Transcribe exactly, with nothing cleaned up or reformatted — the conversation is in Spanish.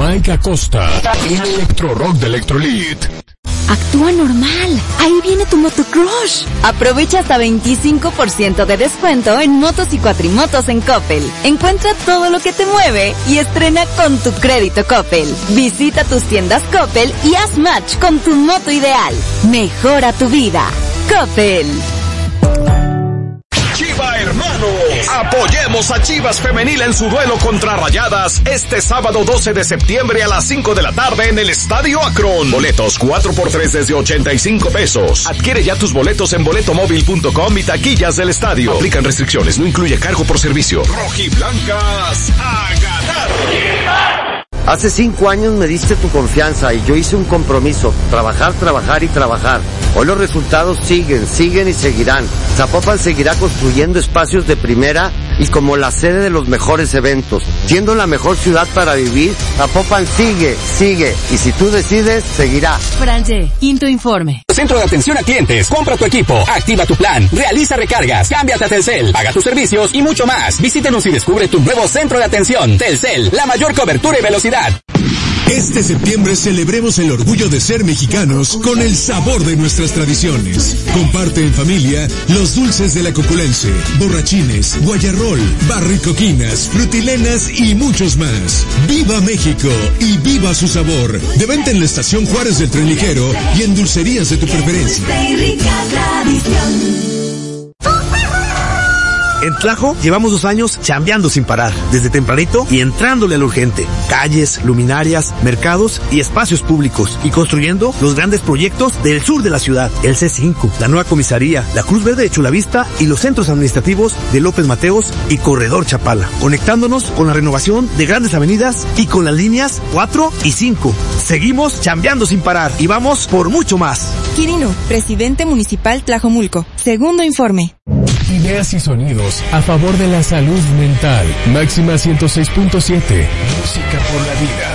Mike Acosta y el Electro Rock de Electrolit. Actúa normal. Ahí viene tu motocrush. Aprovecha hasta veinticinco por ciento de descuento en motos y cuatrimotos en Coppel. Encuentra todo lo que te mueve y estrena con tu crédito Coppel. Visita tus tiendas Coppel y haz match con tu moto ideal. Mejora tu vida. Coppel. Chiva Hermanos, apoyemos a Chivas Femenil en su duelo contra Rayadas este sábado doce de septiembre a las cinco de la tarde en el Estadio Akron. Boletos cuatro por tres desde ochenta y cinco pesos. Adquiere ya tus boletos en boletomóvil punto com y taquillas del estadio. Aplican restricciones, no incluye cargo por servicio. Rojiblancas a ganar. Hace cinco años me diste tu confianza y yo hice un compromiso, trabajar, trabajar y trabajar. Hoy los resultados siguen, siguen y seguirán. Zapopan seguirá construyendo espacios de primera y como la sede de los mejores eventos. Siendo la mejor ciudad para vivir, Zapopan sigue, sigue y si tú decides, seguirá. Franje, quinto informe. Centro de atención a clientes, compra tu equipo, activa tu plan, realiza recargas, cámbiate a Telcel, paga tus servicios y mucho más. Visítenos y descubre tu nuevo centro de atención. Telcel, la mayor cobertura y velocidad. Este septiembre celebremos el orgullo de ser mexicanos con el sabor de nuestras tradiciones. Comparte en familia los dulces de la Coculense, borrachines, guayarrol, barricoquinas, frutilenas y muchos más. ¡Viva México y viva su sabor! De venta en la estación Juárez del Tren Ligero y en dulcerías de tu preferencia. En Tlajo llevamos dos años chambeando sin parar, desde tempranito y entrándole al urgente. Calles, luminarias, mercados y espacios públicos, y construyendo los grandes proyectos del sur de la ciudad. El C cinco, la nueva comisaría, la Cruz Verde de Chulavista y los centros administrativos de López Mateos y Corredor Chapala. Conectándonos con la renovación de grandes avenidas y con las líneas cuatro y cinco. Seguimos chambeando sin parar y vamos por mucho más. Quirino, presidente municipal Tlajomulco. Segundo informe. Ideas y sonidos a favor de la salud mental. Máxima ciento seis punto siete. Música por la vida.